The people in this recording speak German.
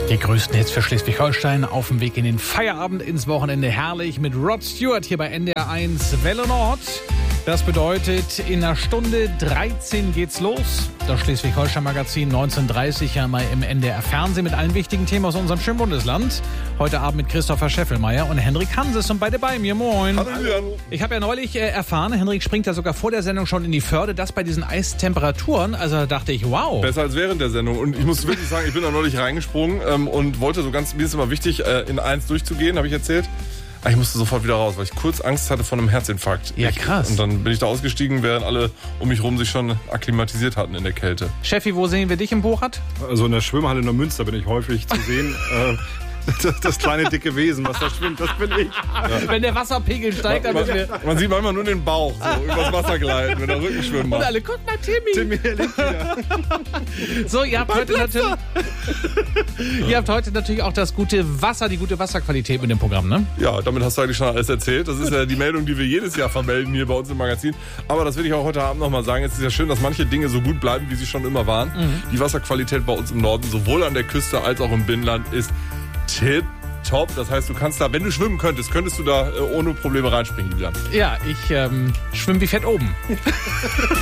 Die größten Hits für Schleswig-Holstein auf dem Weg in den Feierabend ins Wochenende. Herrlich mit Rod Stewart hier bei NDR 1 Welle Nord. Das bedeutet, in einer Stunde 13 geht's los. Das Schleswig-Holstein-Magazin 19:30 ja mal im NDR Fernsehen mit allen wichtigen Themen aus unserem schönen Bundesland. Heute Abend mit Christopher Scheffelmeier und Henrik Hanses sind beide bei mir. Moin. Hallo. Ich habe ja neulich erfahren, Henrik springt ja sogar vor der Sendung schon in die Förde, das bei diesen Eistemperaturen. Also da dachte ich, wow. Besser als während der Sendung. Und ich muss wirklich sagen, ich bin da neulich reingesprungen und wollte so ganz, mir ist immer wichtig, in eins durchzugehen, habe ich erzählt. Aber ich musste sofort wieder raus, weil ich kurz Angst hatte vor einem Herzinfarkt. Ja, krass. Und dann bin ich da ausgestiegen, während alle um mich rum sich schon akklimatisiert hatten in der Kälte. Steffi, wo sehen wir dich im Bochert? Also in der Schwimmhalle in Neumünster bin ich häufig zu sehen. Das kleine dicke Wesen, was da schwimmt, das bin ich. Ja. Wenn der Wasserpegel steigt, dann müssen wir... Man sieht manchmal nur den Bauch so übers Wasser gleiten, wenn der Rücken schwimmen macht. Und alle, guck mal, Timmy. Er liegt wieder. So, ihr habt heute natürlich auch das gute Wasser, die gute Wasserqualität mit dem Programm, ne? Ja, damit hast du eigentlich schon alles erzählt. Das ist ja die Meldung, die wir jedes Jahr vermelden hier bei uns im Magazin. Aber das will ich auch heute Abend nochmal sagen. Es ist ja schön, dass manche Dinge so gut bleiben, wie sie schon immer waren. Die Wasserqualität bei uns im Norden, sowohl an der Küste als auch im Binnenland, ist tipptopp. Das heißt, du kannst da, wenn du schwimmen könntest du da ohne Probleme reinspringen, Julian. Ja, ich schwimme wie fett oben.